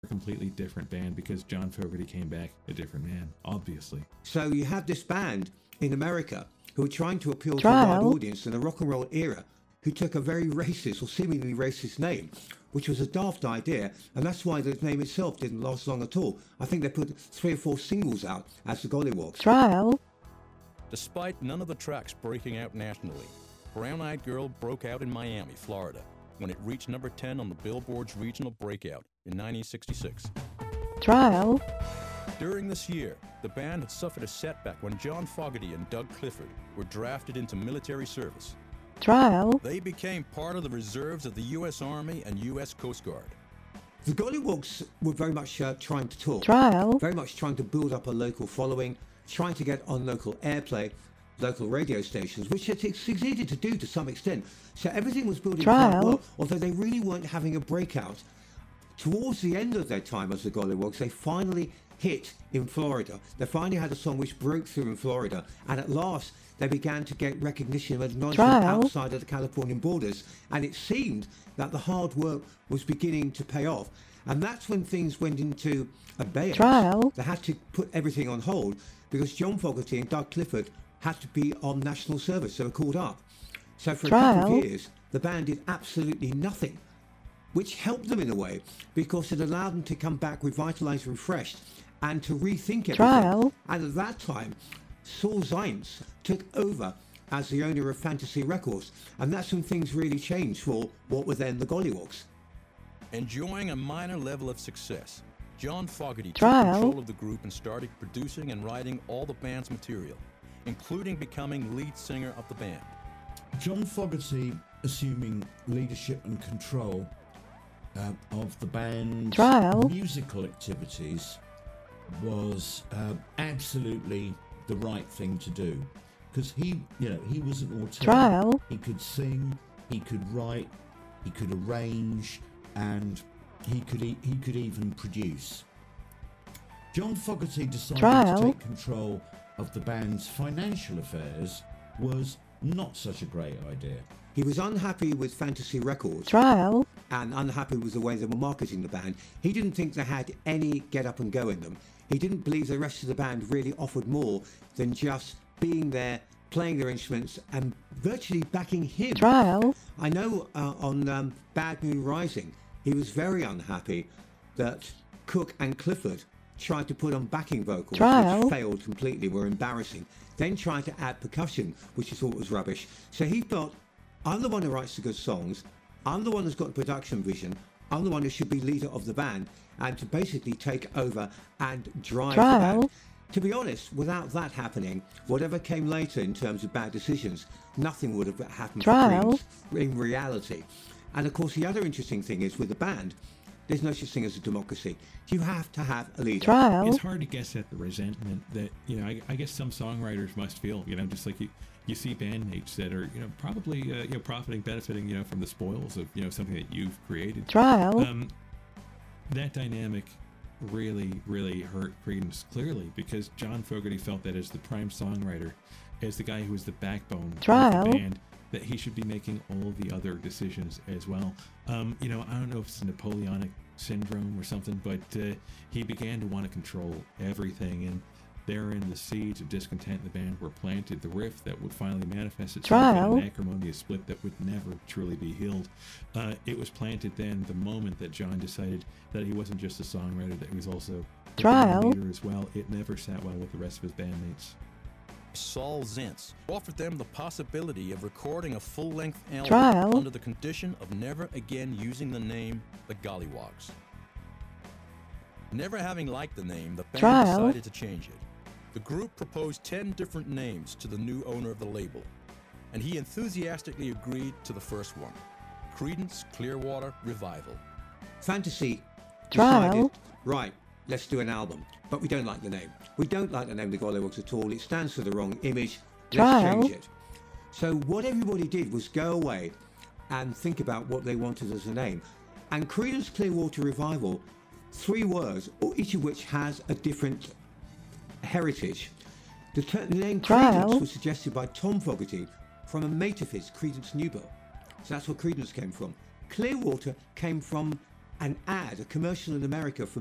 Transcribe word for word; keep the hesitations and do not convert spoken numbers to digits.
completely different band because John Fogerty came back a different man, obviously. So you have this band in America who are trying to appeal to a wide audience in the rock and roll era who took a very racist or seemingly racist name, which was a daft idea, and that's why the name itself didn't last long at all. I think they put three or four singles out as the Golliwogs. Trial. Despite none of the tracks breaking out nationally, Brown Eyed Girl broke out in Miami, Florida, when it reached number ten on the Billboard's regional breakout in nineteen sixty-six. Trial. During this year, the band had suffered a setback when John Fogerty and Doug Clifford were drafted into military service. Trial. They became part of the reserves of the U S Army and U S Coast Guard. The Golliwogs were very much uh, trying to talk, Trial. very much trying to build up a local following, trying to get on local airplay, local radio stations, which it succeeded to do to some extent. So everything was building quite well, although they really weren't having a breakout. Towards the end of their time as the Golliwogs, they finally hit in Florida. They finally had a song which broke through in Florida, and at last they began to get recognition and acknowledgement outside of the Californian borders, and it seemed that the hard work was beginning to pay off. And that's when things went into abeyance. Trial. They had to put everything on hold because John Fogerty and Doug Clifford had to be on national service. They were called up. So for a Trial. couple of years, the band did absolutely nothing, which helped them in a way because it allowed them to come back revitalized, refreshed, and to rethink everything. Trial. And at that time, Saul Zaentz took over as the owner of Fantasy Records, and that's when things really changed for what were then the Golliwogs. Enjoying a minor level of success, John Fogerty Trial. took control of the group and started producing and writing all the band's material, including becoming lead singer of the band. John Fogerty assuming leadership and control uh, of the band's Trial. musical activities was uh, absolutely the right thing to do, because he, you know, he was an auteur. Trial. He could sing, he could write, he could arrange, and he could e- he could even produce. John Fogerty decided Trial. to take control of the band's financial affairs was not such a great idea. He was unhappy with Fantasy Records Trial. and unhappy with the way they were marketing the band. He didn't think they had any get up and go in them. He didn't believe the rest of the band really offered more than just being there, playing their instruments, and virtually backing him. Trial. I know uh, on um, Bad Moon Rising, he was very unhappy that Cook and Clifford tried to put on backing vocals, Trial. which failed completely, were embarrassing. Then tried to add percussion, which he thought was rubbish. So he felt, I'm the one who writes the good songs, I'm the one who's got the production vision, I'm the one who should be leader of the band, and to basically take over and drive Trial. the band. To be honest, without that happening, whatever came later in terms of bad decisions, nothing would have happened Trial. for Creams in reality. And of course, the other interesting thing is with the band, there's no such thing as a democracy. You have to have a leader. Trial. It's hard to guess at the resentment that, you know, I, I guess some songwriters must feel, you know, just like you, you see bandmates that are, you know, probably, uh, you know, profiting, benefiting, you know, from the spoils of, you know, something that you've created. Trial. Um, that dynamic really, really hurt Creedence clearly because John Fogerty felt that as the prime songwriter, as the guy who was the backbone Trial. of the band, that he should be making all the other decisions as well. Um, you know, I don't know if it's Napoleonic syndrome or something, but uh, he began to want to control everything, and therein the seeds of discontent in the band were planted. The rift that would finally manifest itself Trial. in an acrimonious split that would never truly be healed. Uh, it was planted then the moment that John decided that he wasn't just a songwriter, that he was also a Trial. band leader as well. It never sat well with the rest of his bandmates. Saul Zaentz offered them the possibility of recording a full-length album Trial. under the condition of never again using the name the Golliwogs. Never having liked the name, the band Trial. decided to change it. The group proposed ten different names to the new owner of the label, and he enthusiastically agreed to the first one, Creedence Clearwater Revival. Fantasy Trial. decided, right, let's do an album. But we don't like the name. We don't like the name the Golliwogs at all. It stands for the wrong image. Let's Trial. change it. So what everybody did was go away and think about what they wanted as a name. And Creedence Clearwater Revival, three words, or each of which has a different heritage. The, ter- the name Trial. Creedence was suggested by Tom Fogerty from a mate of his, Creedence Newbell. So that's where Creedence came from. Clearwater came from an ad, a commercial in America for